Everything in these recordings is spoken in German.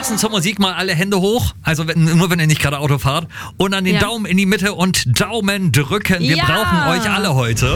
Passend zur Musik mal alle Hände hoch, also nur wenn ihr nicht gerade Auto fahrt. Und dann den Daumen in die Mitte und Daumen drücken. Wir brauchen euch alle heute.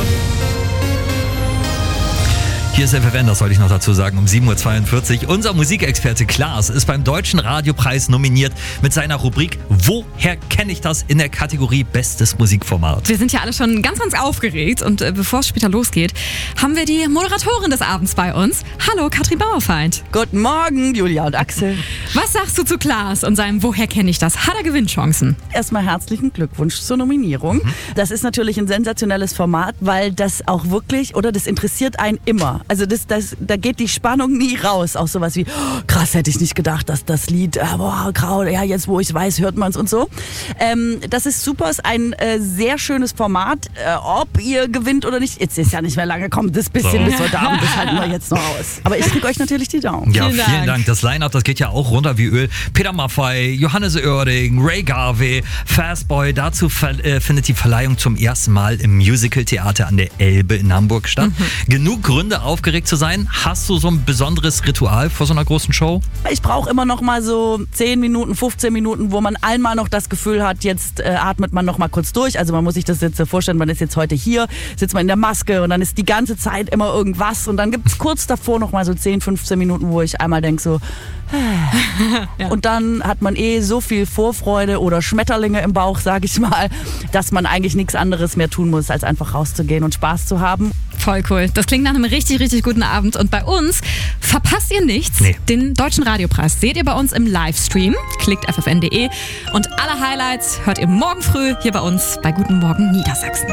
Hier ist FFN, das sollte ich noch dazu sagen, um 7.42 Uhr. Unser Musikexperte Klaas ist beim Deutschen Radiopreis nominiert mit seiner Rubrik Woher kenne ich das in der Kategorie Bestes Musikformat. Wir sind ja alle schon ganz, ganz aufgeregt und bevor es später losgeht, haben wir die Moderatorin des Abends bei uns. Hallo, Katrin Bauerfeind. Guten Morgen, Julia und Axel. Was sagst du zu Klaas und seinem Woher kenne ich das? Hat er Gewinnchancen? Erstmal herzlichen Glückwunsch zur Nominierung. Das ist natürlich ein sensationelles Format, weil das auch wirklich, oder das interessiert einen immer. Also da geht die Spannung nie raus. Auch sowas wie, oh, krass, hätte ich nicht gedacht, dass das Lied, boah, grau, ja, jetzt wo ich es weiß, hört man es und so. Das ist super, ist ein sehr schönes Format. Ob ihr gewinnt oder nicht, jetzt ist ja nicht mehr lange, kommt das bisschen bis heute Abend, das halten wir jetzt noch aus. Aber ich drücke euch natürlich die Daumen. Ja, vielen Dank. Das Line-Up, das geht ja auch runter wie Öl. Peter Maffay, Johannes Oerding, Ray Garvey, Fastboy. Dazu findet die Verleihung zum ersten Mal im Musical-Theater an der Elbe in Hamburg statt. Genug Gründe, aufgeregt zu sein. Hast du so ein besonderes Ritual vor so einer großen Show? Ich brauche immer noch mal so 10 Minuten, 15 Minuten, wo man einmal noch das Gefühl hat, jetzt atmet man noch mal kurz durch. Also man muss sich das jetzt vorstellen, man ist jetzt heute hier, sitzt man in der Maske und dann ist die ganze Zeit immer irgendwas und dann gibt es kurz davor noch mal so 10, 15 Minuten, wo ich einmal denke so, und dann hat man so viel Vorfreude oder Schmetterlinge im Bauch, sage ich mal, dass man eigentlich nichts anderes mehr tun muss, als einfach rauszugehen und Spaß zu haben. Voll cool. Das klingt nach einem richtig, richtig guten Abend. Und bei uns verpasst ihr nichts. Den Deutschen Radiopreis seht ihr bei uns im Livestream. Klickt ffn.de und alle Highlights hört ihr morgen früh hier bei uns bei Guten Morgen Niedersachsen.